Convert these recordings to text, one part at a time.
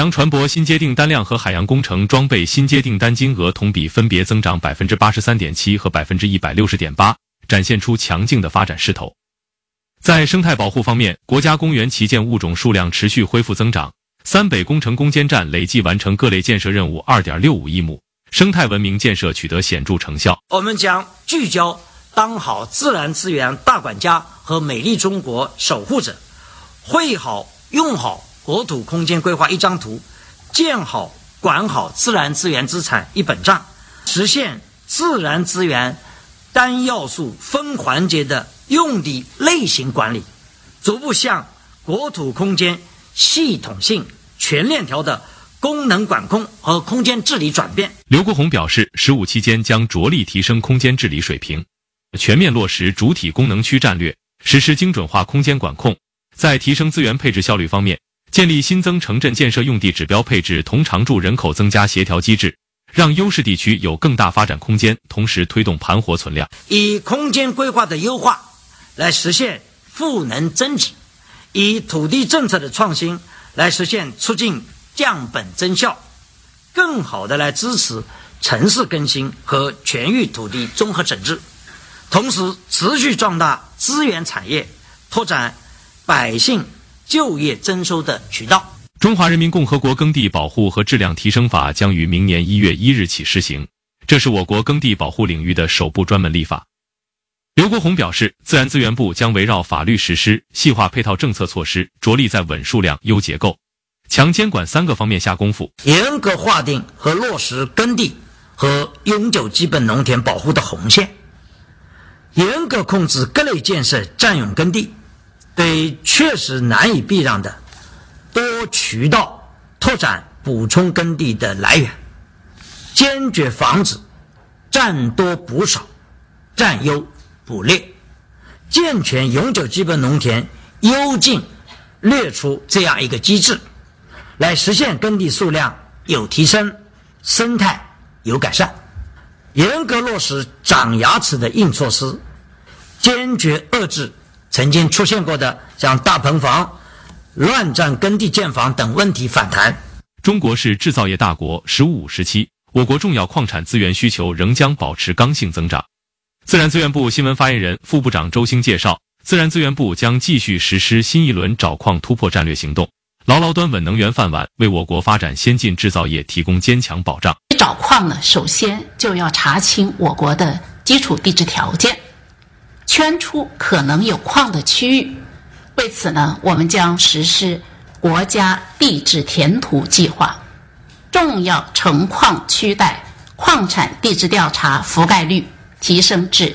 洋船舶新接订单量和海洋工程装备新接订单金额同比分别增长 83.7% 和 160.8%， 展现出强劲的发展势头。在生态保护方面，国家公园旗舰物种数量持续恢复增长，三北工程攻坚战累计完成各类建设任务 2.65 亿亩，生态文明建设取得显著成效。 我们将聚焦当好自然资源大管家和美丽中国守护者，绘好用好国土空间规划一张图，建好管好自然资源资产一本账，实现自然资源单要素分环节的用地类型管理，逐步向国土空间系统性全链条的功能管控和空间治理转变。 刘国鸿表示，15期间将着力提升空间治理水平，全面落实主体功能区战略，实施精准化空间管控。在提升资源配置效率方面，建立新增城镇建设用地指标配置同常住人口增加协调机制，让优势地区有更大发展空间，同时推动盘活存量。 以空间规划的优化来实现赋能增值，以土地政策的创新来实现促进降本增效，更好的来支持城市更新和全域土地综合整治，同时持续壮大资源产业，拓展百姓就业增收的渠道。 中华人民共和国耕地保护和质量提升法将于明年1月1日起施行，这是我国耕地保护领域的首部专门立法。刘国鸿表示，自然资源部将围绕法律实施、细化配套政策措施，着力在稳数量、优结构、强监管3个方面下功夫， 严格划定和落实耕地和永久基本农田保护的红线，严格控制各类建设占用耕地，对确实难以避让的多渠道拓展补充耕地的来源，坚决防止占多补少、占优补劣，健全永久基本农田优进列出这样一个机制，来实现耕地数量有提升，生态有改善。严格落实长牙齿的硬措施，坚决遏制曾经出现过的像大棚房、乱占耕地建房等问题反弹。 中国是制造业大国，15时期，我国重要矿产资源需求仍将保持刚性增长。自然资源部新闻发言人、副部长周兴介绍，自然资源部将继续实施新一轮找矿突破战略行动，牢牢端稳能源饭碗，为我国发展先进制造业提供坚强保障。 找矿呢，首先就要查清我国的基础地质条件，圈出可能有矿的区域。为此呢，我们将实施国家地质填图计划，重要成矿区带矿产地质调查覆盖率提升至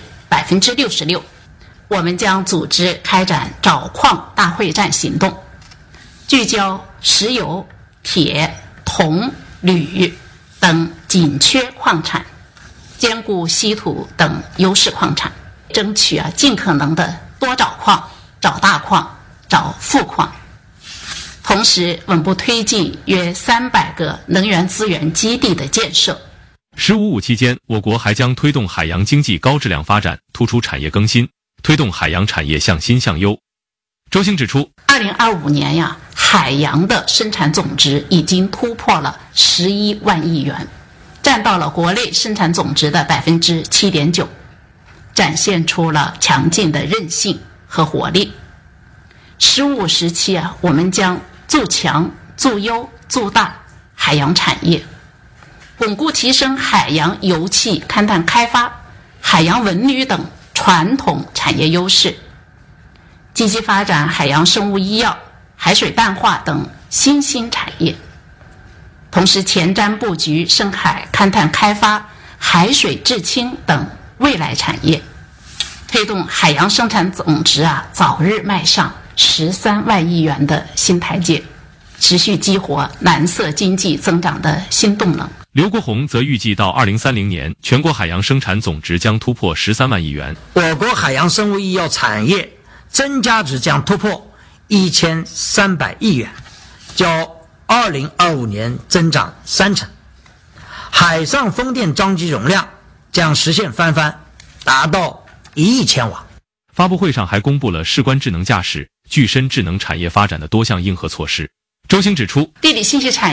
66%。 我们将组织开展找矿大会战行动，聚焦石油、铁、铜、铝等紧缺矿产，兼顾稀土等优势矿产，争取尽可能的多找矿、找大矿、找富矿。同时稳步推进约300个能源资源基地的建设。 15.5期间，我国还将推动海洋经济高质量发展，突出产业更新，推动海洋产业向新向优。周兴指出 ，2025年海洋的生产总值已经突破了11万亿元，占到了国内生产总值的 7.9%， 展现出了强劲的韧性和活力。15时期我们将筑强、筑优、筑大海洋产业，巩固提升海洋油气勘探开发、海洋文旅等传统产业优势，积极发展海洋生物医药、海水淡化等新兴产业，同时前瞻布局深海勘探开发、海水制氢等未来产业，推动海洋生产总值早日迈上13万亿元的新台阶，持续激活蓝色经济增长的新动能。 刘国鸿则预计到2030年，全国海洋生产总值将突破13万亿元。 我国海洋生物医药产业增加值将突破1300亿元，较2025年增长30%。海上风电装机容量将实现翻番，达到1亿千瓦。 发布会上还公布了事关智能驾驶、具身智能产业发展的多项硬核措施。周兴指出， 地理信息产业